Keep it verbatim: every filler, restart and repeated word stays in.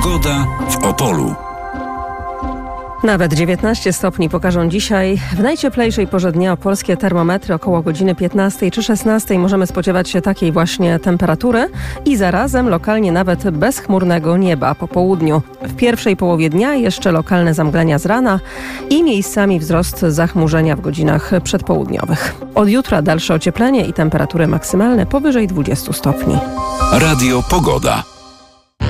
Pogoda w Opolu. Nawet dziewiętnaście stopni pokażą dzisiaj. W najcieplejszej porze dnia opolskie termometry około godziny piętnastej czy szesnastej możemy spodziewać się takiej właśnie temperatury i zarazem lokalnie nawet bezchmurnego nieba po południu. W pierwszej połowie dnia jeszcze lokalne zamglenia z rana i miejscami wzrost zachmurzenia w godzinach przedpołudniowych. Od jutra dalsze ocieplenie i temperatury maksymalne powyżej dwudziestu stopni. Radio Pogoda.